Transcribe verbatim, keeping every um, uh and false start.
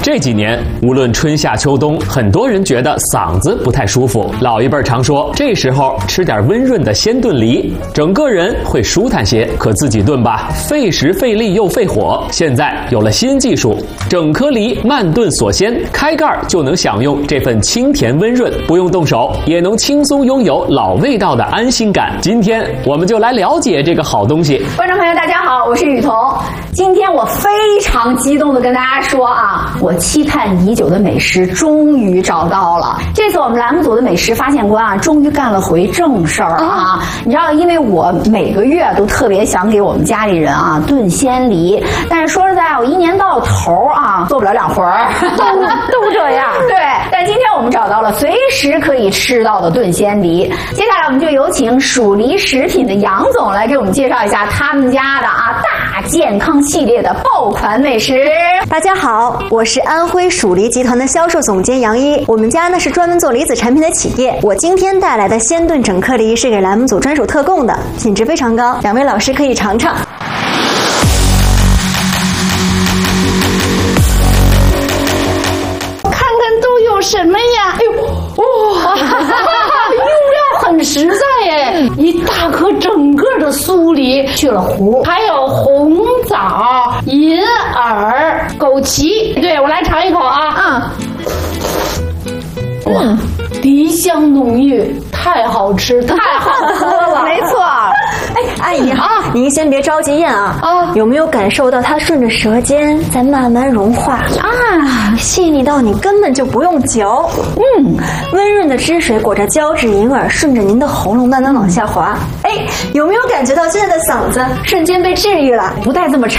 这几年，无论春夏秋冬，很多人觉得嗓子不太舒服。老一辈常说，这时候吃点温润的鲜炖梨，整个人会舒坦些。可自己炖吧，费时费力又费火。现在有了新技术，整颗梨慢炖锁鲜，开盖就能享用这份清甜温润，不用动手也能轻松拥有老味道的安心感。今天我们就来了解这个好东西。 观众朋友，大家好，我是雨桐。今天我非常激动的跟大家说啊，我期盼已久的美食终于找到了。这次我们栏目组的美食发现官啊，终于干了回正事儿啊！你知道，因为我每个月都特别想给我们家里人啊炖鲜梨，但是说实在，我一年到头啊做不了两回儿，都都这样。对，但今天我们找到了随时可以吃到的炖鲜梨。接下来我们就有请蜀梨食品的杨总来给我们介绍一下他们家的啊大健康系列的爆款美食。 大家好，我是安徽蜀梨集团的销售总监杨一。我们家呢是专门做梨子产品的企业。我今天带来的鲜炖整颗梨是给栏目组专属特供的，品质非常高，两位老师可以尝尝。 看看都有什么呀？哎呦，哇、哦，用料很实在哎！一大颗整个的酥梨，去了核，还有红枣、银耳、枸杞。对，我来尝一口啊！嗯，哇，梨香浓郁，太好吃，太好喝了。 没错。 哎，阿姨啊，您先别着急咽啊。啊，有没有感受到它顺着舌尖在慢慢融化啊？细腻到你根本就不用嚼。嗯，温润的汁水裹着胶质银耳，顺着您的喉咙慢慢往下滑。哎，有没有感觉到现在的嗓子瞬间被治愈了？ 不带这么